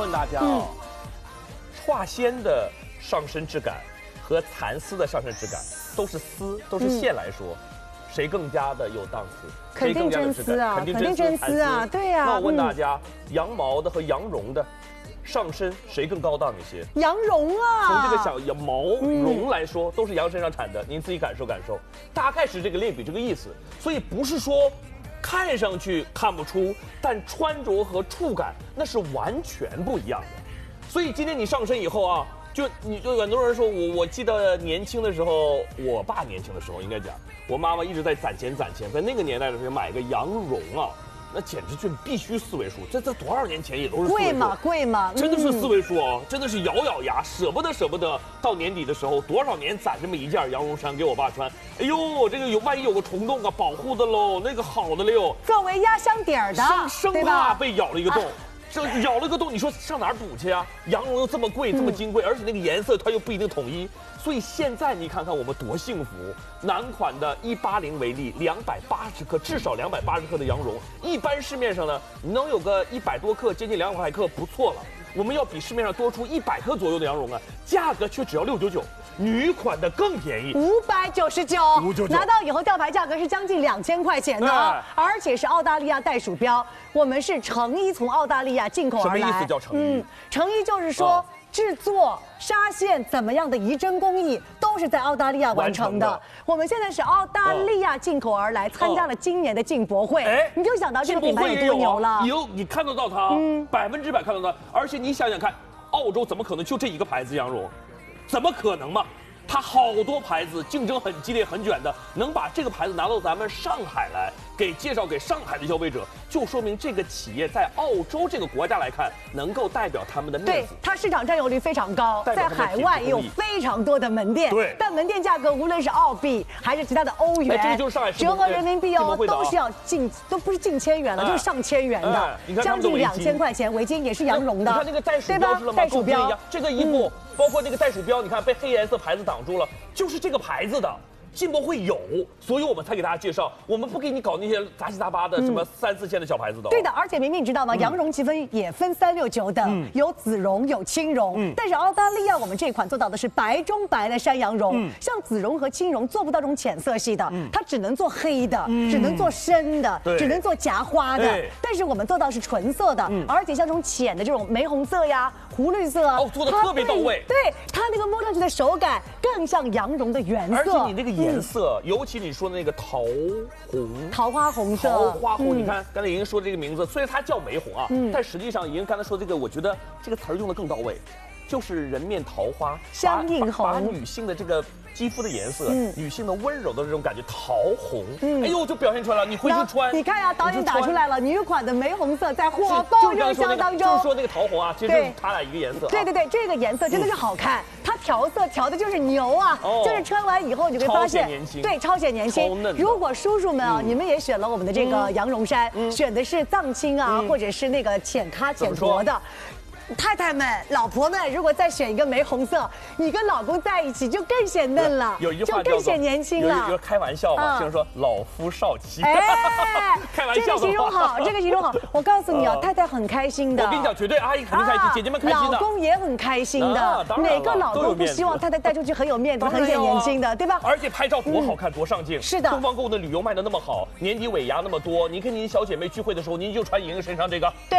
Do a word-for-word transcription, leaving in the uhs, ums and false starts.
问大家啊、哦，化纤的上身质感和蚕丝的上身质感都是丝，都是线来说，嗯、谁更加的有档次？ 肯定真丝啊，肯定真丝啊，对呀、啊。 那我问大家，嗯、羊毛的和羊绒的上身谁更高档一些？ 羊绒啊， 从这个小毛绒来说，嗯、都是羊身上产的，您自己感受感受，大概是这个类比这个意思。所以不是说。看上去看不出，但穿着和触感那是完全不一样的。所以今天你上身以后啊，就你就很多人说我，我记得年轻的时候，我爸年轻的时候应该讲，我妈妈一直在攒钱攒钱，在那个年代的时候买个羊绒啊，那简直就必须四位数，这这多少年前也都是四位数贵嘛贵嘛， 真的是四位数哦，嗯、真的是咬咬牙，舍不得舍不得。到年底的时候，多少年攒这么一件羊绒衫给我爸穿，哎呦，这个有万一有个虫洞啊，保护的喽，那个好的了哟。 作为压箱底儿的， 生生怕被咬了一个洞。啊这咬了个洞，你说上哪儿补去啊？羊绒又这么贵，这么金贵，嗯、而且那个颜色它又不一定统一，所以现在你看看我们多幸福。男款的一八零为例，两百八十克，至少两百八十克的羊绒，一般市面上呢能有个一百多克，接近两百克不错了。我们要比市面上多出一百克左右的羊绒啊，价格却只要六九九。女款的更便宜， 五百九十九，拿到以后吊牌价格是将近两千块钱的，哎、而且是澳大利亚袋鼠标，我们是成衣从澳大利亚进口而来。 什么意思叫成衣？嗯， 成衣就是说。哦制作纱线怎么样的移针工艺都是在澳大利亚完成的。的我们现在是澳大利亚进口而来，哦、参加了今年的进博会。哎，你就想到这个品牌有多牛了。 有你看得到它，嗯，百分之百看得到。而且你想想看，澳洲怎么可能就这一个牌子羊绒？怎么可能嘛？它好多牌子竞争很激烈、很卷的，能把这个牌子拿到咱们上海来，给介绍给上海的消费者，就说明这个企业在澳洲这个国家来看，能够代表他们的面子。 对，它市场占有率非常高，在海外也有非常多的门店。 对， 但门店价格无论是澳币还是其他的欧元， 哎、这就是上海折合人民币哦，都是要近，都不是近千元了，哎、就是上千元的，哎、将近两千块钱。围巾也是羊绒的， 你看那个袋鼠标知道吗？ 袋鼠标， 这个衣服。嗯包括那个袋鼠标，你看被黑颜色牌子挡住了，就是这个牌子的。进博会有，所以我们才给大家介绍。我们不给你搞那些杂七杂八的什么三四线的小牌子的、哦。 对的，而且明明你知道吗？羊绒其分也分三六九等，嗯、有紫绒，有青绒。嗯、但是澳大利亚我们这款做到的是白中白的山羊绒，嗯、像紫绒和青绒做不到这种浅色系的，嗯、它只能做黑的，嗯、只能做深的，只能做夹花的。但是我们做到是纯色的，嗯、而且像这种浅的这种玫红色呀、狐绿色啊， 哦，做的特别到位。 对，对它那个摸上去的手感更像羊绒的原色， 而且你那个颜色有。尤其你说的那个桃红、 桃花红色、 桃花红，嗯、你看刚才莹莹说的这个名字，虽然它叫玫红啊，嗯、但实际上莹莹刚才说的这个，我觉得这个词儿用的更到位，就是人面桃花， 相映红， 把女性的这个肌肤的颜色，嗯、女性的温柔的这种感觉，桃红，嗯、哎呦，就表现出来了。你回去穿， 你看呀、啊，导演打出来了，女款的玫红色在火爆热销当中， 就是说那个桃红啊，其实是它俩一个颜色、啊。 对对对，这个颜色真的是好看。嗯它调色调的就是牛啊，哦、就是穿完以后你会发现，对，超显年轻。如果叔叔们啊，嗯、你们也选了我们的这个羊绒衫，嗯、选的是藏青啊，嗯、或者是那个浅咖浅薄的。太太们、老婆们，如果再选一个玫红色，你跟老公在一起就更显嫩了， 有一句话就更显年轻了。 有一个开玩笑嘛，就是说老夫少妻。 哎， 开玩笑。 这个形容好，这个形容好。我告诉你啊，太太很开心的。 我跟你讲，绝对阿姨肯定开心，姐姐们开心的。 老公也很开心的。哪个老公不希望太太带出去很有面子、很显年轻的，对吧？ 而且拍照多好看，多上镜。 是的。 东方购物的旅游卖的那么好，年底尾牙那么多，你跟您小姐妹聚会的时候，您就穿莹莹身上这个。 对。